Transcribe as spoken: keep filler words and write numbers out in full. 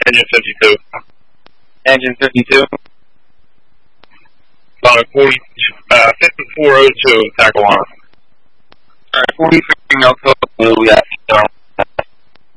Engine fifty-two. Engine fifty-two. Uh, forty, uh, fifty-four oh two, Tacoma. Alright, forty-three Alcoa Blue, we have